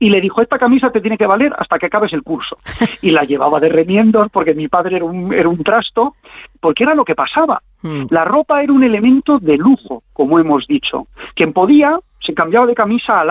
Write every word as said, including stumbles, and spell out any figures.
y le dijo, esta camisa te tiene que valer hasta que acabes el curso. Y la llevaba de remiendos porque mi padre era un, era un trasto, porque era lo que pasaba. Mm. La ropa era un elemento de lujo, como hemos dicho. Quien podía se cambiaba de camisa al